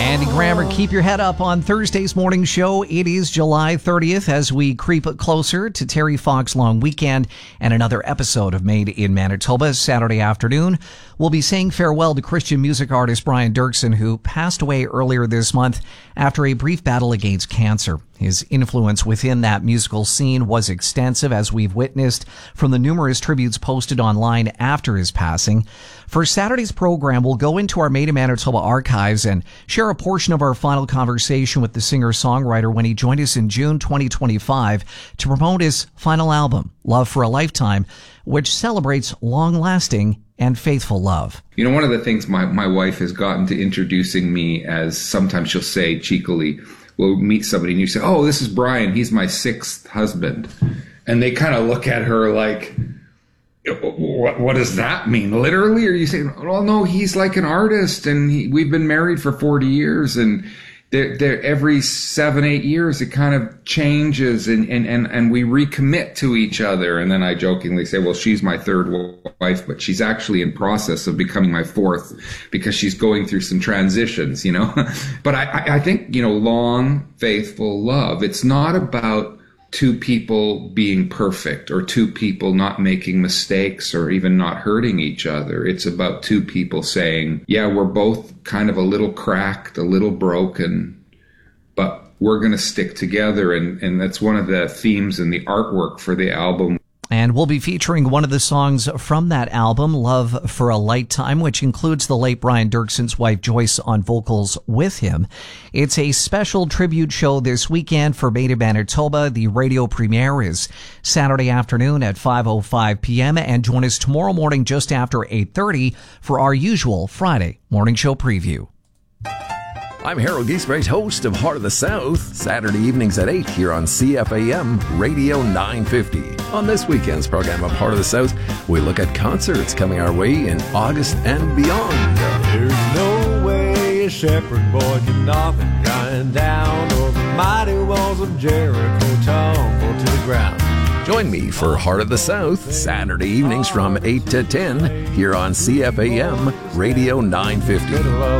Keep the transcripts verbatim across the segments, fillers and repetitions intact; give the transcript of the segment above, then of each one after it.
Andy Grammer, keep your head up on Thursday's morning show. It is July thirtieth as we creep closer to Terry Fox long weekend and another episode of Made in Manitoba. Saturday afternoon, we'll be saying farewell to Christian music artist Brian Dirksen, who passed away earlier this month after a brief battle against cancer. His influence within that musical scene was extensive, as we've witnessed from the numerous tributes posted online after his passing. For Saturday's program, we'll go into our Made in Manitoba archives and share a portion of our final conversation with the singer-songwriter when he joined us in June twenty twenty-five to promote his final album, Love for a Lifetime, which celebrates long-lasting and faithful love. You know, one of the things my, my wife has gotten to introducing me as, sometimes she'll say cheekily, we'll meet somebody and you say, oh, this is Brian. He's my sixth husband. And they kind of look at her like, what, what does that mean? Literally? Or you say, well, no, he's like an artist and he, we've been married for forty years and they're, they're, every seven, eight years it kind of changes and, and, and, and we recommit to each other. And then I jokingly say, well, she's my third wife, but she's actually in process of becoming my fourth because she's going through some transitions, you know. But I, I think, you know, long, faithful love, it's not about two people being perfect or two people not making mistakes or even not hurting each other. It's about two people saying, yeah, we're both kind of a little cracked, a little broken, but we're going to stick together. And, and that's one of the themes in the artwork for the album. And we'll be featuring one of the songs from that album, Love for a Lifetime, which includes the late Brian Dirksen's wife, Joyce, on vocals with him. It's a special tribute show this weekend for Made in Manitoba. The radio premiere is Saturday afternoon at five oh five p.m. And join us tomorrow morning just after eight thirty for our usual Friday morning show preview. I'm Harold Giesbrecht, host of Heart of the South, Saturday evenings at eight here on C F A M Radio nine fifty. On this weekend's program of Heart of the South, we look at concerts coming our way in August and beyond. There's no way a shepherd boy can knock and grind down, or the mighty walls of Jericho tumble to the ground. Join me for Heart of the South, Saturday evenings from eight to ten here on C F A M Radio nine fifty.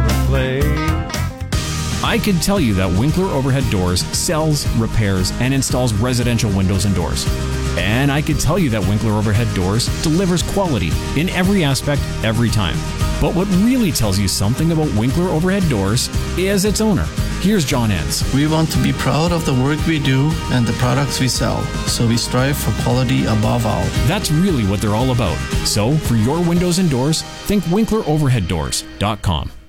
I can tell you that Winkler Overhead Doors sells, repairs, and installs residential windows and doors. And I can tell you that Winkler Overhead Doors delivers quality in every aspect, every time. But what really tells you something about Winkler Overhead Doors is its owner. Here's John Enns. We want to be proud of the work we do and the products we sell, so we strive for quality above all. That's really what they're all about. So, for your windows and doors, think winkler overhead doors dot com.